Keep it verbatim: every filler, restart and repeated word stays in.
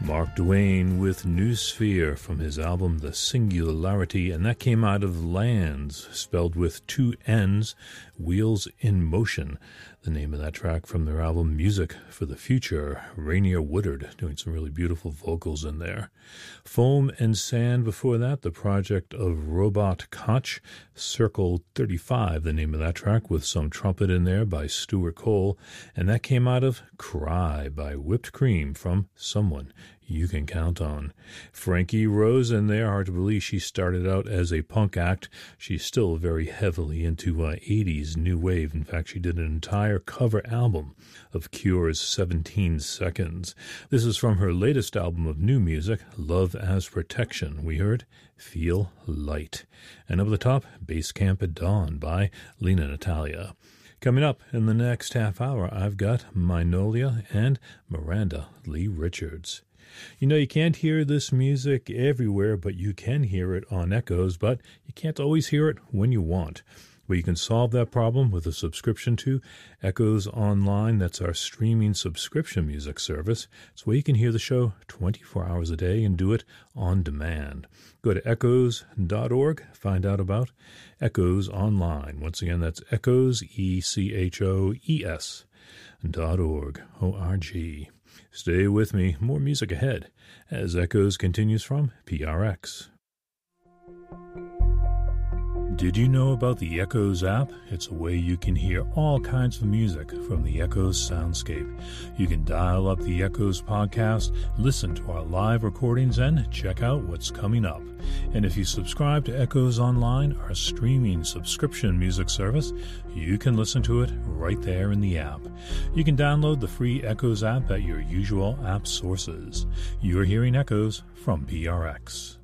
Mark Duane with New Sphere from his album The Singularity, and that came out of Lands, spelled with two N's, Wheels in Motion. The name of that track from their album Music for the Future. Rainier Woodard doing some really beautiful vocals in there. Foam and Sand before that, the project of Robot Koch. Circle thirty-five, the name of that track, with some trumpet in there by Stuart Cole. And that came out of Cry by Whipped Cream from Someone You Can Count On. Frankie Rose in there. Hard to believe she started out as a punk act. She's still very heavily into uh, eighties new wave. In fact, she did an entire cover album of Cure's seventeen seconds. This is from her latest album of new music, Love as Protection. We heard Feel Light. And up at the top, Base Camp at Dawn by Lena Natalia. Coming up in the next half hour, I've got Minolia and Miranda Lee Richards. You know, you can't hear this music everywhere, but you can hear it on Echoes, but you can't always hear it when you want. Well, you can solve that problem with a subscription to Echoes Online. That's our streaming subscription music service. It's where you can hear the show twenty-four hours a day and do it on demand. Go to echoes dot org, find out about Echoes Online. Once again, that's Echoes, E C H O E S, dot org, O R G. Stay with me. More music ahead as Echoes continues from P R X. Did you know about the Echoes app? It's a way you can hear all kinds of music from the Echoes soundscape. You can dial up the Echoes podcast, listen to our live recordings, and check out what's coming up. And if you subscribe to Echoes Online, our streaming subscription music service, you can listen to it right there in the app. You can download the free Echoes app at your usual app sources. You're hearing Echoes from P R X.